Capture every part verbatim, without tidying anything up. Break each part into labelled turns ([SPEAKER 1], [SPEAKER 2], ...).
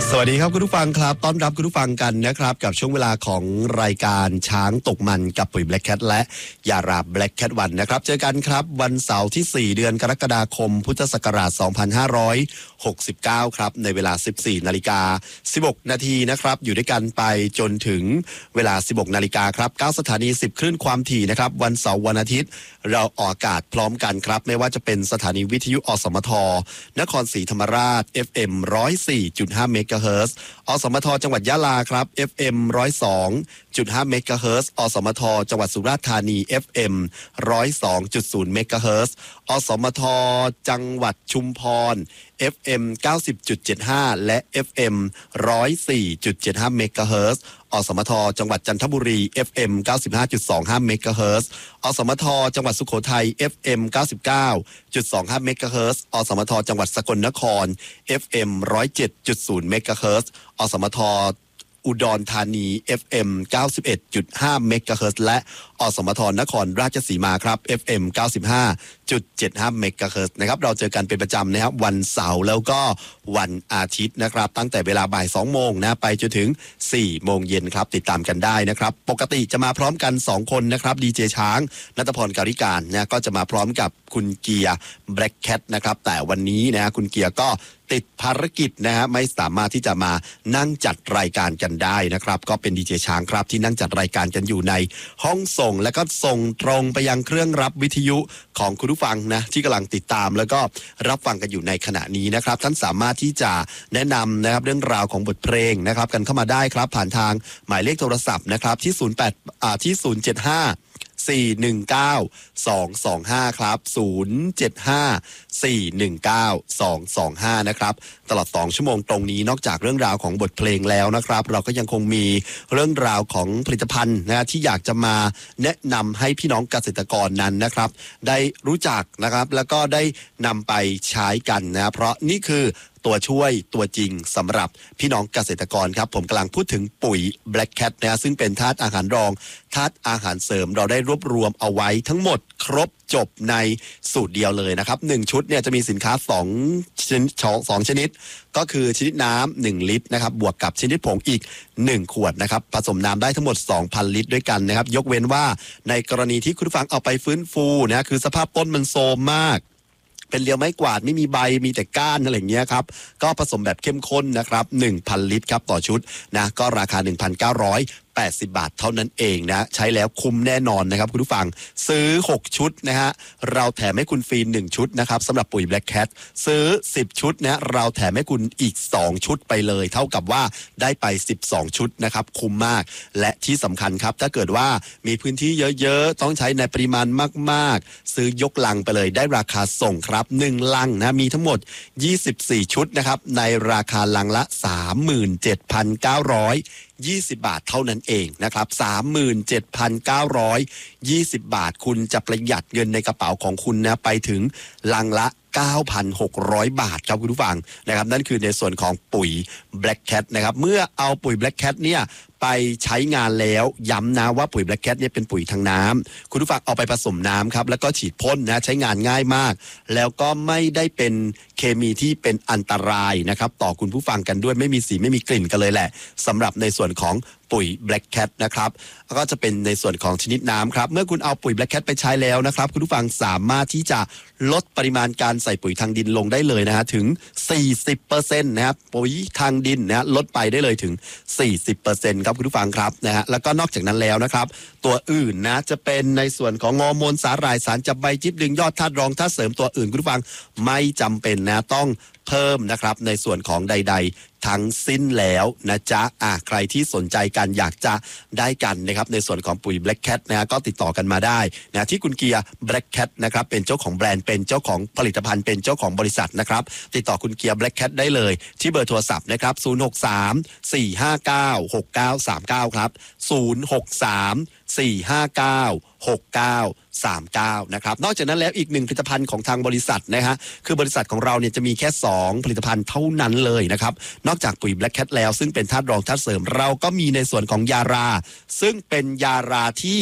[SPEAKER 1] สวัสดีครับคุณผู้ฟังครับต้อนรับคุณผู้ฟังกันนะครับกับช่วงเวลาของรายการช้างตกมันกับปุ๋ย Black Cat และยารา Black Cat วันนะครับเจอกันครับวันเสาร์ที่สี่เดือนกรกฎาคมพุทธศักราชสองพันห้าร้อยหกสิบเก้าครับในเวลา สิบสี่นาฬิกาสิบหกนาทีนะครับอยู่ด้วยกันไปจนถึงเวลา สิบหกนาฬิกาครับเก้าสถานีสิบคลื่นความถี่นะครับวันเสาร์วันอาทิตย์เราออกอากาศพร้อมกันครับไม่ว่าจะเป็นสถานีวิทยุอสมทนครศรีธรรมราช เอฟ เอ็ม หนึ่งศูนย์สี่จุดห้า เมกะเฮิรตซ์อสมทจังหวัดยะลาครับ เอฟ เอ็ม หนึ่งศูนย์สองจุดห้า เมกะเฮิรตซ์อสมทจังหวัดสุราษฎร์ธานี เอฟ เอ็ม หนึ่งศูนย์สองจุดศูนย์ เมกะเฮิรตซ์อสมทจังหวัดชุมพร เอฟ เอ็ม เก้าสิบจุดเจ็ดห้า และ เอฟ เอ็ม หนึ่งศูนย์สี่จุดเจ็ดห้า เมกะเฮิรตซ์อสมทจังหวัดจันทบุรี เอฟ เอ็ม เก้าสิบห้าจุดสองห้า เมกะเฮิรตซ์อสมทจังหวัดสุโขทัย เอฟ เอ็ม เก้าสิบเก้าจุดสองห้า เมกะเฮิรตซ์อสมทจังหวัดสกลนคร เอฟ เอ็ม หนึ่งศูนย์เจ็ดจุดศูนย์ เมกะเฮิรตซ์อสมทอุดรธานี เอฟ เอ็ม เก้าสิบเอ็ดจุดห้า เมกะเฮิรตซ์และอสมทนครราชสีมาครับ เอฟ เอ็ม เก้าสิบห้าจุดเจ็ดห้า เมกะเฮิรตซ์นะครับเราเจอกันเป็นประจำนะครับวันเสาร์แล้วก็วันอาทิตย์นะครับตั้งแต่เวลาบ่ายสองโมงนะไปจนถึงสี่โมงเย็นครับติดตามกันได้นะครับปกติจะมาพร้อมกันสองคนนะครับดีเจช้างณัฐพรการิการนะก็จะมาพร้อมกับคุณเกียร์ Black Cat นะครับแต่วันนี้นะคุณเกียร์ก็ติดภารกิจนะฮะไม่สามารถที่จะมานั่งจัดรายการกันได้นะครับก็เป็นดีเจช้างครับที่นั่งจัดรายการกันอยู่ในห้องส่งและก็ส่งตรงไปยังเครื่องรับวิทยุของคุณผู้ฟังนะที่กำลังติดตามแล้วก็รับฟังกันอยู่ในขณะนี้นะครับท่านสามารถที่จะแนะนำนะครับเรื่องราวของบทเพลงนะครับกันเข้ามาได้ครับผ่านทางหมายเลขโทรศัพท์นะครับที่ศูนย์แปดอ่าที่ศูนย์เจ็ดห้าสี่หนึ่งเก้าสองสองห้าครับศูนย์เจ็ดห้าสี่หนึ่งเก้าสองสองห้านะครับตลอดสองชั่วโมงตรงนี้นอกจากเรื่องราวของบทเพลงแล้วนะครับเราก็ยังคงมีเรื่องราวของผลิตภัณฑ์นะที่อยากจะมาแนะนำให้พี่น้องเกษตรกรนั้นนะครับได้รู้จักนะครับแล้วก็ได้นำไปใช้กันนะเพราะนี่คือตัวช่วยตัวจริงสำหรับพี่น้องเกษตรกรครับผมกำลังพูดถึงปุ๋ย Black Cat นะซึ่งเป็นธาตุอาหารรองธาตุอาหารเสริมเราได้รวบรวมเอาไว้ทั้งหมดครบจบในสูตรเดียวเลยนะครับหนึ่งชุดเนี่ยจะมีสินค้าสองชนิดสองชนิดก็คือชนิดน้ำหนึ่งลิตรนะครับบวกกับชนิดผงอีกหนึ่งขวดนะครับผสมน้ำได้ทั้งหมด สองพัน ลิตรด้วยกันนะครับยกเว้นว่าในกรณีที่คุณผู้ฟังเอาไปฟื้นฟูนะคือสภาพต้นมันโทรมมากเป็นเรียวไม้กวาดไม่มีใบมีแต่ก้านอะไรอย่างเงี้ยครับก็ผสมแบบเข้มข้นนะครับ หนึ่งพัน ลิตรครับต่อชุดนะก็ราคา หนึ่งพันเก้าร้อยแปดสิบบาทเท่านั้นเองนะใช้แล้วคุ้มแน่นอนนะครับคุณผู้ฟังซื้อหกชุดนะฮะเราแถมให้คุณฟรีหนึ่งชุดนะครับสำหรับปุ๋ย Black Cat ซื้อสิบชุดนะเราแถมให้คุณอีกสองชุดไปเลยเท่ากับว่าได้ไปสิบสองชุดนะครับคุ้มมากและที่สำคัญครับถ้าเกิดว่ามีพื้นที่เยอะๆต้องใช้ในปริมาณมากๆซื้อยกลังไปเลยได้ราคาส่งครับหนึ่งลังนะมีทั้งหมดยี่สิบสี่ชุดนะครับในราคาลังละ สามหมื่นเจ็ดพันเก้าร้อยยี่สิบบาทเท่านั้นเองนะครับ สามหมื่นเจ็ดพันเก้าร้อยยี่สิบบาทคุณจะประหยัดเงินในกระเป๋าของคุณนะไปถึงลังละ เก้าพันหกร้อย บาทครับคุณผู้ฟังนะครับนั่นคือในส่วนของปุ๋ย Black Cat นะครับเมื่อเอาปุ๋ย Black Cat เนี่ยไปใช้งานแล้วย้ำนะว่าปุ๋ย Black Cat เนี่ยเป็นปุ๋ยทางน้ำคุณผู้ฟังเอาไปผสมน้ำครับแล้วก็ฉีดพ่นนะใช้งานง่ายมากแล้วก็ไม่ได้เป็นเคมีที่เป็นอันตรายนะครับต่อคุณผู้ฟังกันด้วยไม่มีสีไม่มีกลิ่นกันเลยแหละสำหรับในส่วนของปุ๋ย Black Cat นะครับแล้วก็จะเป็นในส่วนของชนิดน้ำครับเมื่อคุณเอาปุ๋ย Black Cat ไปใช้แล้วนะครับคุณผู้ฟังสามารถที่จะลดปริมาณการใส่ปุ๋ยทางดินลงได้เลยนะฮะถึง สี่สิบเปอร์เซ็นต์ นะครับปุ๋ยทางดินนะลดไปได้เลยถึง สี่สิบเปอร์เซ็นต์ ครับคุณผู้ฟังครับนะฮะแล้วก็นอกจากนั้นแล้วนะครับตัวอื่นนะจะเป็นในส่วนของฮอร์โมนสาหร่ายสารจับใบจิ๊บดึงยอดธาตุรองธาตุเสริมตัวอื่นคุณผู้ฟังไม่จำเป็นนะต้องเพิ่มนะครับในส่วนของใดๆทั้งสิ้นแล้วนะจ๊ะอ่ะใครที่สนใจกันอยากจะได้กันนะครับในส่วนของปุ๋ย Black Cat นะก็ติดต่อกันมาได้นะที่คุณเกียร์ Black Cat นะครับเป็นเจ้าของแบรนด์เป็นเจ้าของผลิตภัณฑ์เป็นเจ้าของบริษัทนะครับติดต่อคุณเกียร์ Black Cat ได้เลยที่เบอร์โทรศัพท์นะครับศูนย์ หก สาม สี่ ห้า เก้า หก เก้า สาม เก้าครับศูนย์ หก สาม สี่ ห้า เก้า หก เก้า สาม เก้านะครับนอกจากนั้นแล้วอีกหนึ่งผลิตภัณฑ์ของทางบริษัทนะฮะคือบริษัทของเราเนี่ยจะมีแค่สองผลิตภัณฑ์เท่านั้นเลยนะครับนอกจากปุ๋ย Black Cat แล้วซึ่งเป็นธาตุรองธาตุเสริมเราก็มีในส่วนของยาราซึ่งเป็นยาราที่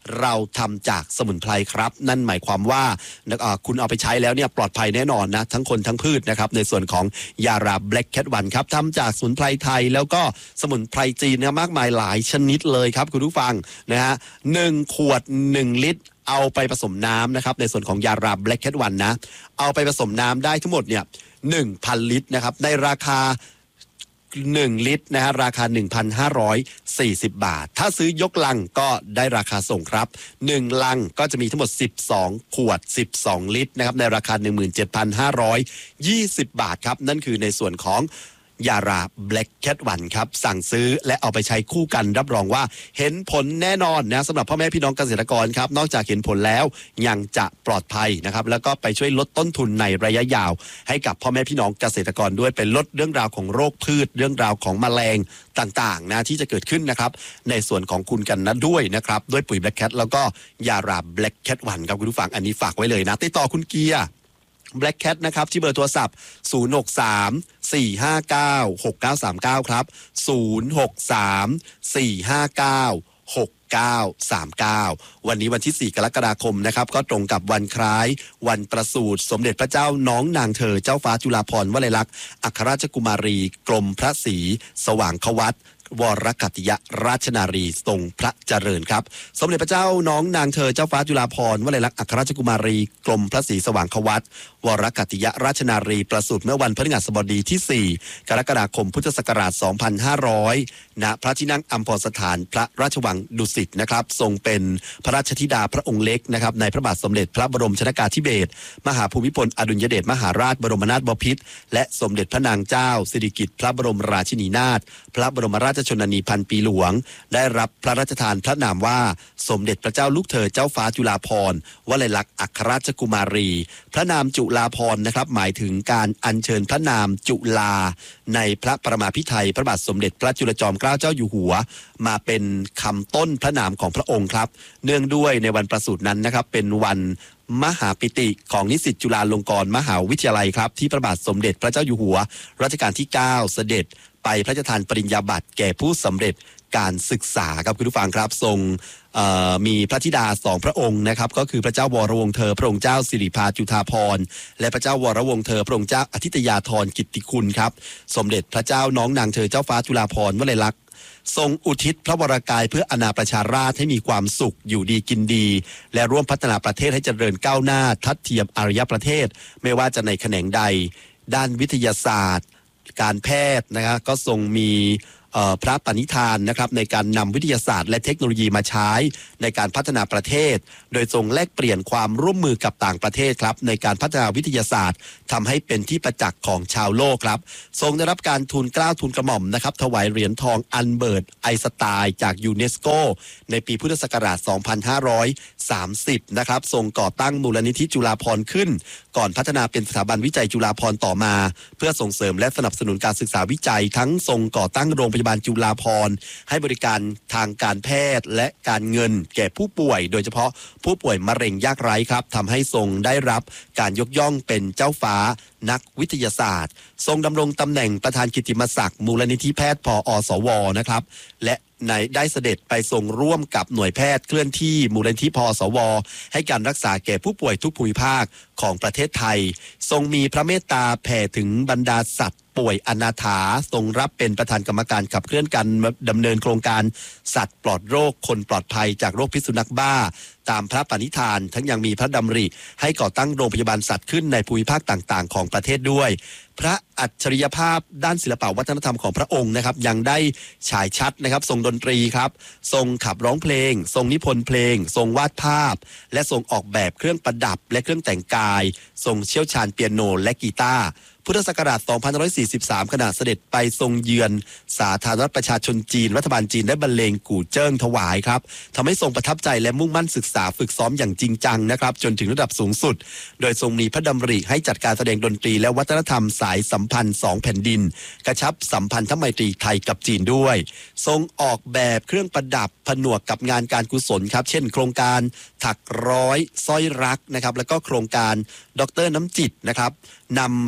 [SPEAKER 1] เราทำจากสมุนไพรครับนั่นหมายความว่าคุณเอาไปใช้แล้วเนี่ยปลอดภัยแน่นอนนะทั้งคนทั้งพืชนะครับในส่วนของยารา Black Cat วันครับทำจากสมุนไพรไทยแล้วก็สมุนไพรจีนนะมากมายหลายชนิดเลยครับคุณผู้ฟังนะฮะหนึ่งขวดหนึ่งลิตรเอาไปผสมน้ำนะครับในส่วนของยารา Black Cat วันนะเอาไปผสมน้ำได้ทั้งหมดเนี่ย หนึ่งพัน ลิตรนะครับในราคาหนึ่งลิตรนะฮะราคา หนึ่งพันห้าร้อยสี่สิบ บาทถ้าซื้อยกลังก็ได้ราคาส่งครับหนึ่งลังก็จะมีทั้งหมดสิบสองขวดสิบสองลิตรนะครับในราคา หนึ่งหมื่นเจ็ดพันห้าร้อยยี่สิบ บาทครับนั่นคือในส่วนของยารา Black Cat วันครับสั่งซื้อและเอาไปใช้คู่กันรับรองว่าเห็นผลแน่นอนนะสำหรับพ่อแม่พี่น้องเกษตรกรครับนอกจากเห็นผลแล้วยังจะปลอดภัยนะครับแล้วก็ไปช่วยลดต้นทุนในระยะยาวให้กับพ่อแม่พี่น้องเกษตรกรด้วยเป็นลดเรื่องราวของโรคพืชเรื่องราวของแมลงต่างๆนะที่จะเกิดขึ้นนะครับในส่วนของคุณกันนะด้วยนะครับด้วยปุ๋ย Black Cat แล้วก็ยารา Black Cat วันครับคุณผู้ฟังอันนี้ฝากไว้เลยนะติดต่อคุณเกียร์Black Cat นะครับที่เบอร์โทรศัพท์ศูนย์ หก สาม สี่ ห้า เก้า หก เก้า สาม เก้าครับศูนย์ หก สาม สี่ ห้า เก้า หก เก้า สาม เก้าวันนี้วันที่สี่กรกฎาคมนะครับก็ตรงกับวันคล้ายวันประสูติสมเด็จพระเจ้าน้องนางเธอเจ้าฟ้าจุฬาภรณ์วลัยลักษณ์อัครราชกุมารีกรมพระศรีสว่างควัตรวรกัตติยราชนารีทรงพระเจริญครับสมเด็จพระเจ้าน้องนางเธอเจ้าฟ้าจุฬาภรณ์วลัยลักษณ์อัครราชกุมารีกรมพระศรีสว่างควัตรวรกัตติยราชนารีประสูติเมื่อวันพฤหัสบดีที่สี่กรกฎาคมพุทธศักราชสองพันห้าร้อยณพระที่นั่งอัมพรสถานพระราชวังดุสิตนะครับทรงเป็นพระราชธิดาพระองค์เล็กนะครับในพระบาทสมเด็จพระบรมชนกาธิเบศรมหาภูมิพลอดุลยเดชมหาราชบรมนาถบพิตรและสมเด็จพระนางเจ้าสิริกิติ์พระบรมราชินีนาถพระบรมราชชนนีพันปีหลวงได้รับพระราชทานพระนามว่าสมเด็จพระเจ้าลูกเธอเจ้าฟ้าจุฬาภรณ์วลัยลักษณ์อัครราชกุมารีพระนามจุฬาภรณ์นะครับหมายถึงการอัญเชิญพระนามจุฬาในพระประมาภิไธยพระบาทสมเด็จพระจุลจอมเกล้าเจ้าอยู่หัวมาเป็นคำต้นพระนามของพระองค์ครับเนื่องด้วยในวันประสูตินั้นนะครับเป็นวันมหาปิติของนิสิตจุฬาลงกรณ์มหาวิทยาลัยครับที่พระบาทสมเด็จพระเจ้าอยู่หัวรัชกาลที่เก้าเสด็จไปพระราชทานปริญญาบัตรแก่ผู้สำเร็จการศึกษาครับคุณผู้ฟังครับทรงมีพระธิดาสองพระองค์นะครับก็คือพระเจ้าวรวงศ์เธอพระองค์เจ้าสิริภาจุฑาภรณ์และพระเจ้าวรวงศ์เธอพระองค์เจ้าอธิตยาธรกิตติคุณครับสมเด็จพระเจ้าน้องนางเธอเจ้าฟ้าจุฬาภรณ์วลัยลักษณ์ทรงอุทิศพระวรกายเพื่ออาณาประชาราษฎร์ให้มีความสุขอยู่ดีกินดีและร่วมพัฒนาประเทศให้เจริญก้าวหน้าทัดเทียมอารยประเทศไม่ว่าจะในแขนงใดด้านวิทยาศาสตร์การแพทย์นะครับก็ทรงมีพระปณิธานนะครับในการนำวิทยาศาสตร์และเทคโนโลยีมาใช้ในการพัฒนาประเทศโดยทรงแลกเปลี่ยนความร่วมมือกับต่างประเทศครับในการพัฒนาวิทยาศาสตร์ทำให้เป็นที่ประจักษ์ของชาวโลกครับทรงได้รับการทูลเกล้าทูลกระหม่อมนะครับถวายเหรียญทองอัลเบิร์ตไอน์สไตน์จากยูเนสโกในปีพุทธศักราชสองพันห้าร้อยสามสิบนะครับทรงก่อตั้งมูลนิธิจุฬาภรณ์ขึ้นก่อนพัฒนาเป็นสถาบันวิจัยจุฬาภรณ์ต่อมาเพื่อส่งเสริมและสนับสนุนการศึกษาวิจัยทั้งทรงก่อตั้งโรงพยาบาลจุฬาภรณ์ให้บริการทางการแพทย์และการเงินแก่ผู้ป่วยโดยเฉพาะผู้ป่วยมะเร็งยากไร้ครับทำให้ทรงได้รับการยกย่องเป็นเจ้าฟ้านักวิทยาศาสตร์ทรงดำรงตำแหน่งประธานกิตติมศักดิ์มูลนิธิแพทย์พอสวนะครับและในได้เสด็จไปทรงร่วมกับหน่วยแพทย์เคลื่อนที่มูลนิธิพสวให้การรักษาแก่ผู้ป่วยทุกภูมิภาคของประเทศไทยทรงมีพระเมตตาแผ่ถึงบรรดาสัตว์ป่วยอนาถาทรงรับเป็นประธานกรรมการขับเคลื่อนการดำเนินโครงการสัตว์ปลอดโรคคนปลอดภัยจากโรคพิษสุนัขบ้าตามพระปณิธานทั้งยังมีพระดำริให้ก่อตั้งโรงพยาบาลสัตว์ขึ้นในภูมิภาคต่างๆของประเทศด้วยพระอัจฉริยภาพด้านศิลปวัฒนธรรมของพระองค์นะครับยังได้ฉายชัดนะครับทรงดนตรีครับทรงขับร้องเพลงทรงนิพนธ์เพลงทรงวาดภาพและทรงออกแบบเครื่องประดับและเครื่องแต่งกายทรงเชี่ยวชาญเปียโนและกีตาร์พุทธศักราชสองพันห้าร้อยสี่สิบสามขณะเสด็จไปทรงเยือนสาธารณรัฐประชาชนจีนรัฐบาลจีนได้บรรเลงกู่เจิ้งถวายครับทำให้ทรงประทับใจและมุ่งมั่นศึกษาฝึกซ้อมอย่างจริงจังนะครับจนถึงระดับสูงสุดโดยทรงมีพระดำริให้จัดการแสดงดนตรีและวัฒนธรรมสายสัมพันธ์สองแผ่นดินกระชับสัมพันธไมตรีไทยกับจีนด้วยทรงออกแบบเครื่องประดับผนวกกับงานการกุศลครับเช่นโครงการถักร้อยสร้อยรักนะครับแล้วก็โครงการดร.น้ำจิตนะครับนำรายได้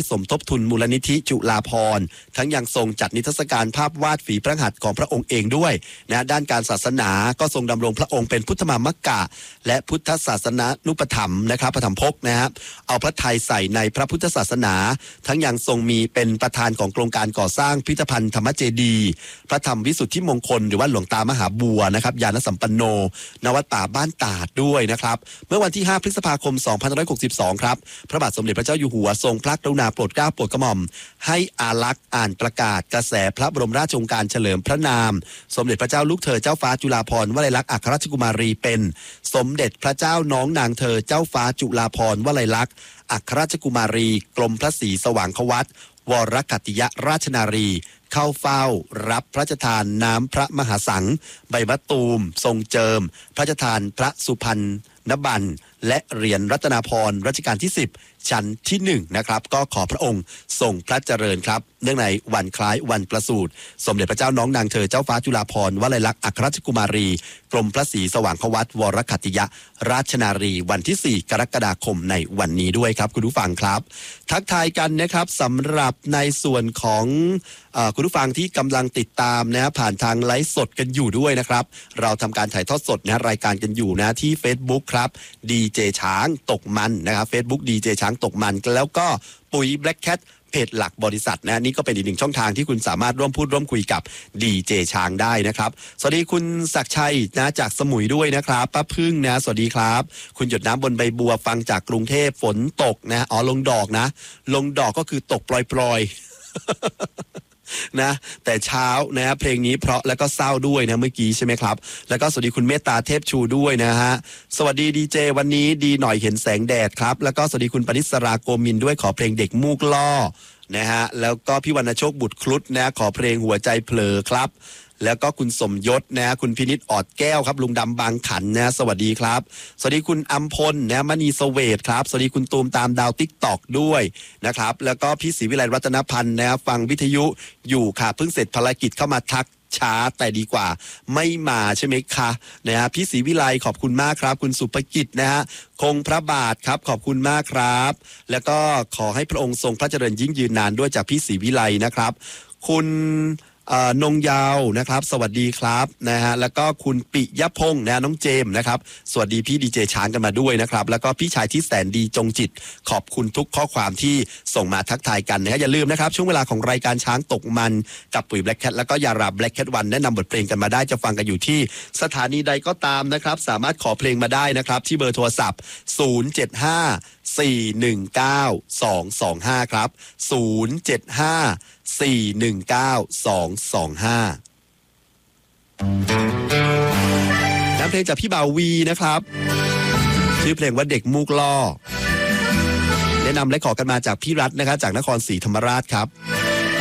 [SPEAKER 1] สมทบทุนมูลนิธิจุฬาภรณ์ทั้งยังทรงจัดนิทรรศการภาพวาดฝีพระหัตถ์ของพระองค์เองด้วยนะด้านการศาสนาก็ทรงดำรงพระองค์เป็นพุทธมามกะและพุทธศาสนานุปถัมภ์นะครับปฐมภกนะครับเอาพระทัยใส่ในพระพุทธศาสนาทั้งยังทรงมีเป็นประธานของโครงการก่อสร้างพิพิธภัณฑ์ธรรมเจดีย์พระธรรมวิสุทธิมงคลหรือว่าหลวงตามหาบัวนะครับญาณสัมปันโนณวัดป่าบ้านตาดด้วยนะครับเมื่อวันที่ห้าพฤษภาคมสองพันห้าร้อยหกสิบสองครับพระบาทสมเด็จพระเจ้าอยู่หัวทรงพระกรุณาโปรดเกล้าโปรดกระหม่อมให้อาลักษ์อ่านประกาศกระแสพระบรมราชโองการเฉลิมพระนามสมเด็จพระเจ้าลูกเธอเจ้าฟ้าจุฬาภรณ์วลัยลักษณ์อัครราชกุมารีเป็นสมเด็จพระเจ้าน้องนางเธอเจ้าฟ้าจุฬาภรณ์วลัยลักษณ์อัครราชกุมารีกรมพระศรีสว่างควัตรวรกัตติยราชนารีเข้าเฝ้ารับพระราชทานน้ำพระมหาสังใบมะตูมทรงเจิมพระราชทานพระสุพรรณบัณฑ์และเหรียญรัตนาภรณ์รัชกาลที่สิบชั้นที่หนึ่งนะครับก็ขอพระองค์ทรงพระเจริญครับเนื่องในวันคล้ายวันประสูติสมเด็จพระเจ้าน้องนางเธอเจ้าฟ้าจุฬาภรณ์วลัยลักษณ์อัครราชกุมารีกรมพระศรีสว่างควัตรวรกัตติยราชนารีวันที่สี่กรกฎาคมในวันนี้ด้วยครับคุณผู้ฟังครับทักทายกันนะครับสำหรับในส่วนของเอ่อคุณผู้ฟังที่กำลังติดตามนะผ่านทางไลฟ์สดกันอยู่ด้วยนะครับเราทำการถ่ายทอดสดนะรายการกันอยู่นะที่ Facebook ครับดีเจช้างตกมันนะครับ Facebook ดีเจช้างตกมันแล้วก็ปุ๋ย Black Cat เพจหลักบริษัทนะนี่ก็เป็นอีกหนึ่งช่องทางที่คุณสามารถร่วมพูดร่วมคุยกับดีเจช้างได้นะครับสวัสดีคุณศักดิ์ชัยนะจากสมุยด้วยนะครับป้าพึ่งนะสวัสดีครับคุณหยดน้ำบนใบบัวฟังจากกรุงเทพฝนตกนะอ๋อลงดอกนะลงดอกก็คือตกปล่อยๆนะแต่เช้านะเพลงนี้เพราะแล้วก็เศร้าด้วยนะเมื่อกี้ใช่ไหมครับแล้วก็สวัสดีคุณเมตตาเทพชูด้วยนะฮะสวัสดีดีเจวันนี้ดีหน่อยเห็นแสงแดดครับแล้วก็สวัสดีคุณปนิสราโกมินด้วยขอเพลงเด็กมูกล่อนะฮะแล้วก็พี่วรรณโชคบุตรครุฑนะขอเพลงหัวใจเผลอครับแล้วก็คุณสมยศนะคุณพินิจออดแก้วครับลุงดำบางขันนะสวัสดีครับสวัสดีคุณอัมพลนะมณีเสเวตครับสวัสดีคุณตูมตามดาวติ๊กตอกด้วยนะครับแล้วก็พี่ศรีวิไลรัตนพันธ์นะฟังวิทยุอยู่ค่ะเพิ่งเสร็จภารกิจเข้ามาทักช้าแต่ดีกว่าไม่มาใช่ไหมคะนะฮะพี่ศรีวิไลขอบคุณมากครับคุณสุภกิจนะฮะคงพระบาทครับขอบคุณมากครับแล้วก็ขอให้พระองค์ทรงพระเจริญยิ่งยืนนานด้วยจากพี่ศรีวิไลนะครับคุณนงยาวนะครับสวัสดีครับนะฮะแล้วก็คุณปิยพงษ์นะน้องเจมนะครับสวัสดีพี่ดีเจช้างกันมาด้วยนะครับแล้วก็พี่ชายที่แสนดีจงจิตขอบคุณทุกข้อความที่ส่งมาทักทายกันนะฮะอย่าลืมนะครับช่วงเวลาของรายการช้างตกมันกับปุ๋ย Black Cat แล้วก็ยารา Black Cat วันแนะนำบทเพลงกันมาได้จะฟังกันอยู่ที่สถานีใดก็ตามนะครับสามารถขอเพลงมาได้นะครับที่เบอร์โทรศัพท์ศูนย์ เจ็ด ห้า สี่ หนึ่ง เก้า สอง สอง ห้าครับศูนย์ เจ็ด ห้า สี่ หนึ่ง เก้า สอง สอง ห้าน้ำเพลงจากพี่บ่าววีนะครับชื่อเพลงว่าเด็กมูกล่อแนะนำและขอกันมาจากพี่รัฐนะครับจากนครศรีธรรมราชครับ